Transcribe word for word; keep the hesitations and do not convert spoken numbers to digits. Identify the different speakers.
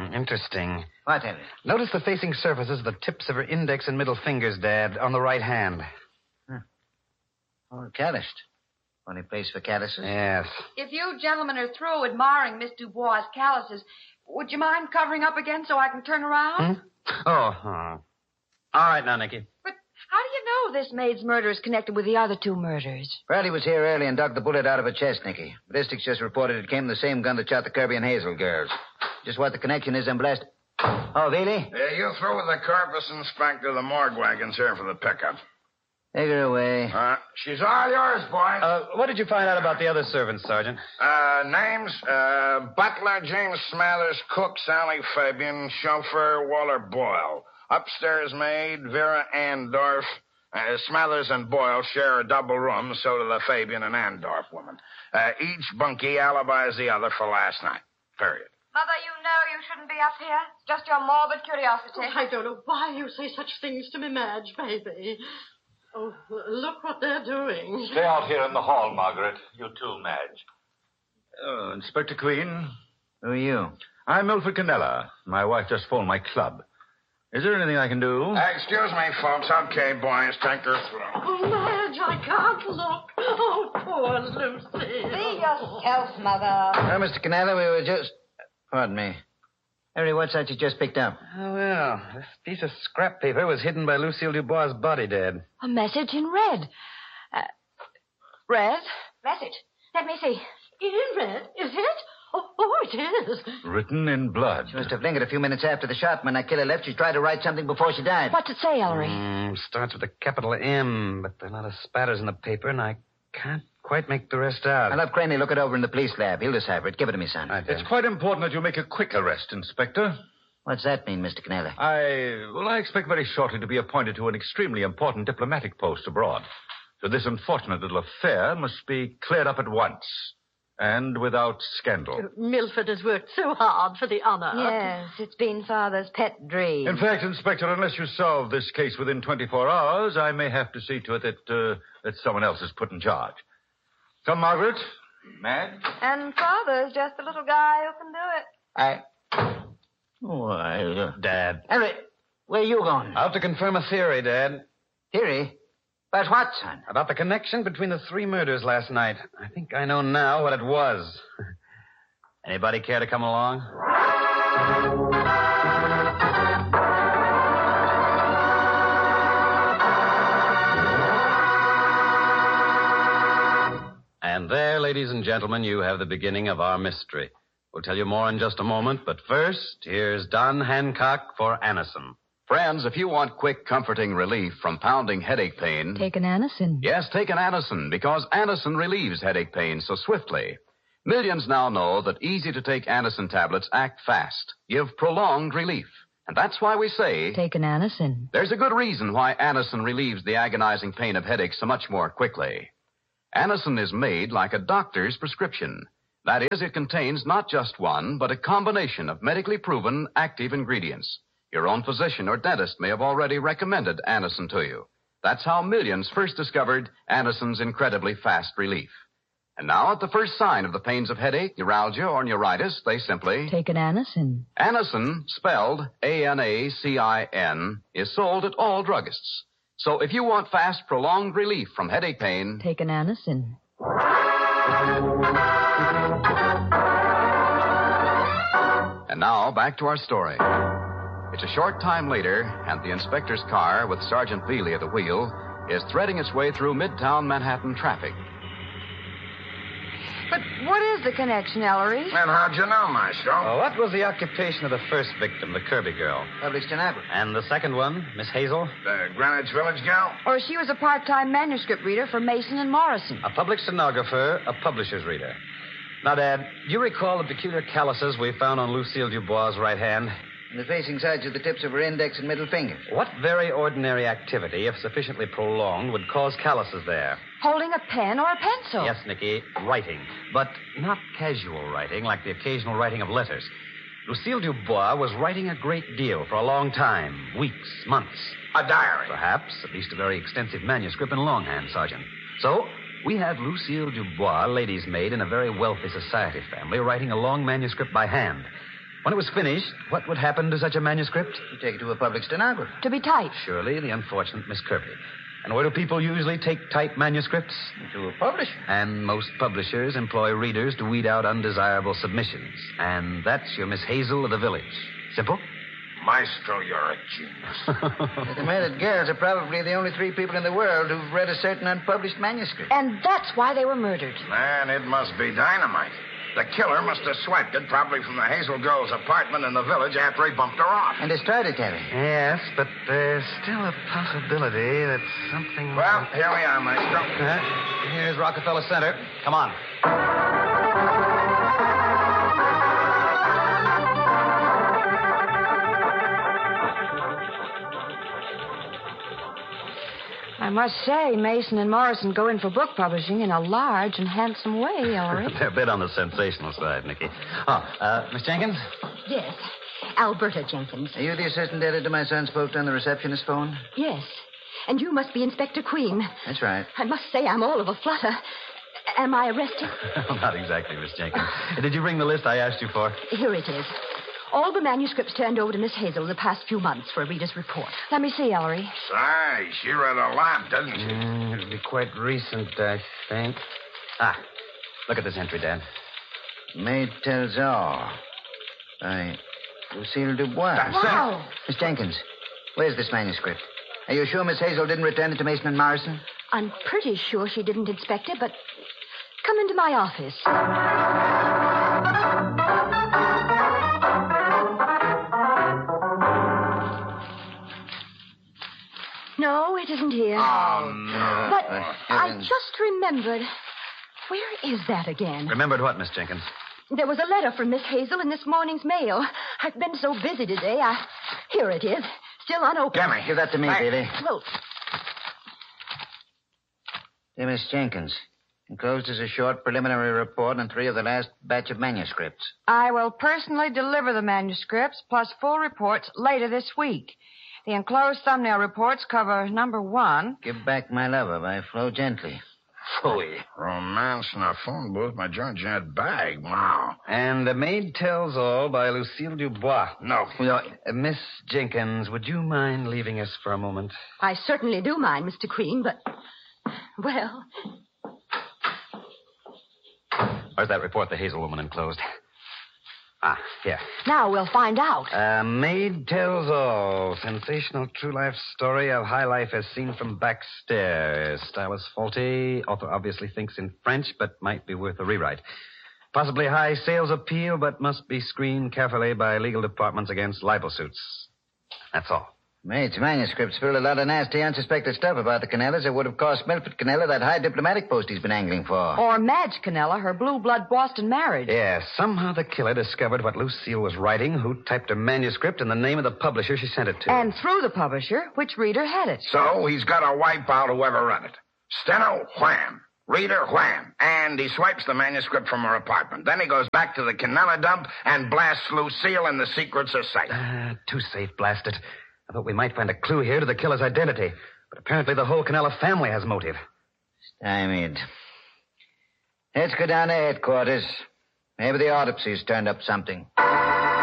Speaker 1: Hmm, interesting.
Speaker 2: What, Henry?
Speaker 1: Notice the facing surfaces of the tips of her index and middle fingers, Dad, on the right hand.
Speaker 2: Huh. Oh, calloused. Only place for calluses?
Speaker 1: Yes.
Speaker 3: If you gentlemen are through admiring Miss Dubois' calluses, would you mind covering up again so I can turn around?
Speaker 1: Hmm? Oh, oh. All right now, Nicky.
Speaker 3: But how do you know this maid's murder is connected with the other two murders?
Speaker 2: Bradley was here early and dug the bullet out of her chest, Nicky. Ballistics just reported it came from the same gun that shot the Kirby and Hazel girls. Just what the connection is, I'm blessed. Oh, Veely?
Speaker 4: Yeah, you through with the corpus, Inspector. The morgue wagon's here for the pickup.
Speaker 2: Take her away.
Speaker 4: Uh, she's all yours, boys.
Speaker 1: Uh, what did you find out about the other servants, Sergeant?
Speaker 4: Uh, names, uh, Butler, James Smathers, Cook, Sally Fabian, chauffeur, Waller Boyle. Upstairs maid, Vera Andorf. Uh, Smathers and Boyle share a double room, so do the Fabian and Andorf women. Uh, each bunkie alibis the other for last night. Period.
Speaker 3: Mother, you know you shouldn't be up here. It's just your morbid curiosity.
Speaker 5: I don't know why you say such things to me, Madge, baby. Oh, look what they're doing.
Speaker 6: Stay out here in the hall, Margaret. You too, Madge.
Speaker 7: Oh, Inspector Queen.
Speaker 2: Who are you?
Speaker 7: I'm Milford Cannella. My wife just phoned my club. Is there anything I can do?
Speaker 4: Uh, excuse me, folks. Okay, boys, take her through.
Speaker 5: Oh, Madge, I can't look. Oh, poor Lucy.
Speaker 3: Be yourself, Mother.
Speaker 2: Well, Mister Canella, we were just... Pardon me. Harry, what's that you just picked up?
Speaker 1: Oh, well, this piece of scrap paper was hidden by Lucille Dubois' body, Dad.
Speaker 3: A message in red. Uh, red? Message. Let me see.
Speaker 5: In red, is it? Oh, oh, it is.
Speaker 7: Written in blood.
Speaker 2: She must have lingered a few minutes after the shot. When that killer left, she tried to write something before she died.
Speaker 3: What's it say, Ellery?
Speaker 1: Mm, starts with a capital M, but there are a lot of spatters in the paper, and I can't quite make the rest out.
Speaker 2: I'll have Craney look it over in the police lab. He'll decipher it. Give it to me, son.
Speaker 1: Right, Dad.
Speaker 7: It's quite important that you make a quick arrest, Inspector.
Speaker 2: What's that mean, Mister Canella?
Speaker 7: I... Well, I expect very shortly to be appointed to an extremely important diplomatic post abroad. So this unfortunate little affair must be cleared up at once. And without scandal.
Speaker 5: Milford has worked so hard for the honor.
Speaker 3: Yes, it's been Father's pet dream.
Speaker 7: In fact, Inspector, unless you solve this case within twenty-four hours, I may have to see to it that, uh, that someone else is put in charge. Come, Margaret. Madge?
Speaker 3: And Father's just the little guy who can do it.
Speaker 2: I... Why, uh...
Speaker 1: Dad.
Speaker 2: Harry, where are you going?
Speaker 1: Out to confirm a theory, Dad.
Speaker 2: Theory? About what, son?
Speaker 1: About the connection between the three murders last night. I think I know now what it was. Anybody care to come along? And there, ladies and gentlemen, you have the beginning of our mystery. We'll tell you more in just a moment, but first, here's Don Hancock for Anacin.
Speaker 8: Friends, if you want quick, comforting relief from pounding headache pain...
Speaker 3: Take an Anacin.
Speaker 8: Yes, take an Anacin, because Anacin relieves headache pain so swiftly. Millions now know that easy-to-take Anacin tablets act fast, give prolonged relief. And that's why we say...
Speaker 3: Take an Anacin.
Speaker 8: There's a good reason why Anacin relieves the agonizing pain of headache so much more quickly. Anacin is made like a doctor's prescription. That is, it contains not just one, but a combination of medically proven active ingredients. Your own physician or dentist may have already recommended Anacin to you. That's how millions first discovered Anacin's incredibly fast relief. And now, at the first sign of the pains of headache, neuralgia, or neuritis, they simply...
Speaker 3: Take an Anacin.
Speaker 8: Anacin, spelled A N A C I N, is sold at all druggists. So if you want fast, prolonged relief from headache pain...
Speaker 3: Take an Anacin.
Speaker 8: And now, back to our story. It's a short time later, and the inspector's car, with Sergeant Veely at the wheel, is threading its way through midtown Manhattan traffic.
Speaker 3: But what is the connection, Ellery?
Speaker 4: And how'd you know, Maestro?
Speaker 1: Oh, what was the occupation of the first victim, the Kirby girl?
Speaker 2: Public stenographer.
Speaker 1: And the second one, Miss Hazel?
Speaker 4: The Greenwich Village gal?
Speaker 3: Or she was a part-time manuscript reader for Mason and Morrison.
Speaker 1: A public stenographer, a publisher's reader. Now, Dad, do you recall the peculiar calluses we found on Lucille Dubois' right hand?
Speaker 2: And the facing sides of the tips of her index and middle fingers.
Speaker 1: What very ordinary activity, if sufficiently prolonged, would cause calluses there?
Speaker 3: Holding a pen or a pencil.
Speaker 1: Yes, Nicky, writing. But not casual writing, like the occasional writing of letters. Lucille Dubois was writing a great deal for a long time. Weeks, months.
Speaker 4: A diary.
Speaker 1: Perhaps, at least a very extensive manuscript in longhand, Sergeant. So, we have Lucille Dubois, lady's maid in a very wealthy society family, writing a long manuscript by hand. When it was finished, what would happen to such a manuscript?
Speaker 2: You take it to a public stenographer.
Speaker 3: To be typed.
Speaker 1: Surely the unfortunate Miss Kirby. And where do people usually take typed manuscripts?
Speaker 2: To a publisher.
Speaker 1: And most publishers employ readers to weed out undesirable submissions. And that's your Miss Hazel of the village. Simple?
Speaker 4: Maestro, you're a genius.
Speaker 2: The murdered girls are probably the only three people in the world who've read a certain unpublished manuscript.
Speaker 3: And that's why they were murdered.
Speaker 4: Man, it must be dynamite. The killer must have swept it, probably from the Hazel girl's apartment in the village after he bumped her off.
Speaker 2: And destroyed it, Terry.
Speaker 1: Yes, but there's still a possibility that something...
Speaker 4: Well, here we are, Maestro.
Speaker 1: Uh, here's Rockefeller Center. Come on.
Speaker 3: I must say, Mason and Morrison go in for book publishing in a large and handsome way, Ellery.
Speaker 1: They're a bit on the sensational side, Nicky. Oh, uh, Miss Jenkins?
Speaker 9: Yes. Alberta Jenkins.
Speaker 2: Are you the assistant editor my son spoke to on the receptionist phone?
Speaker 9: Yes. And you must be Inspector Queen.
Speaker 2: That's right.
Speaker 9: I must say I'm all of a flutter. Am I arrested?
Speaker 1: Not exactly, Miss Jenkins. Did you bring the list I asked you for?
Speaker 9: Here it is. All the manuscripts turned over to Miss Hazel the past few months for a reader's report.
Speaker 3: Let me see, Ellery.
Speaker 4: Say, she read a lot, didn't she?
Speaker 1: Mm, it'll be quite recent, I think. Ah, look at this entry, Dad.
Speaker 2: Maid Tells All by Lucille Dubois.
Speaker 4: That's
Speaker 3: Wow.
Speaker 2: Miss Jenkins, where's this manuscript? Are you sure Miss Hazel didn't return it to Mason and Morrison?
Speaker 9: I'm pretty sure she didn't inspect it, but come into my office. No, it isn't here.
Speaker 4: Oh, no.
Speaker 9: But
Speaker 2: for
Speaker 9: I
Speaker 2: heavens.
Speaker 9: just remembered. Where is that again?
Speaker 1: Remembered what, Miss Jenkins?
Speaker 9: There was a letter from Miss Hazel in this morning's mail. I've been so busy today. I... Here it is. Still unopened.
Speaker 4: Give me.
Speaker 2: Give that to me,
Speaker 4: Hey.
Speaker 2: Bailey.
Speaker 9: Well,
Speaker 2: Dear Miss Jenkins, enclosed is a short preliminary report on three of the last batch of manuscripts.
Speaker 3: I will personally deliver the manuscripts plus full reports later this week. The enclosed thumbnail reports cover number one.
Speaker 2: Give Back My Lover by Flo Gently.
Speaker 1: Phooey.
Speaker 4: Romance in a phone booth by Georgette Bagg. Wow.
Speaker 1: And The Maid Tells All by Lucille Dubois.
Speaker 4: No.
Speaker 1: Well, uh, Miss Jenkins, would you mind leaving us for a moment?
Speaker 9: I certainly do mind, Mister Queen, but... Well,
Speaker 1: Where's that report the Hazel woman enclosed? Ah, here.
Speaker 3: Now we'll find out.
Speaker 1: Uh, Maid Tells All. Sensational true life story of high life as seen from back stairs. Style is faulty. Author obviously thinks in French, but might be worth a rewrite. Possibly high sales appeal, but must be screened carefully by legal departments against libel suits. That's all.
Speaker 2: Maid's manuscript spilled a lot of nasty, unsuspected stuff about the Canellas that would have cost Milford Canella that high diplomatic post he's been angling for.
Speaker 3: Or Madge Canella, her blue blood Boston marriage.
Speaker 1: Yeah, somehow the killer discovered what Lucille was writing, who typed a manuscript, and the name of the publisher she sent it to.
Speaker 3: And through the publisher, which reader had it.
Speaker 4: So he's got to wipe out whoever read it. Steno, wham. Reader, wham. And he swipes the manuscript from her apartment. Then he goes back to the Canella dump and blasts Lucille in the secrets are safe.
Speaker 1: Uh, too safe, blast it. I thought we might find a clue here to the killer's identity. But apparently the whole Canella family has motive.
Speaker 2: Stymied. Let's go down to headquarters. Maybe the autopsy's turned up something.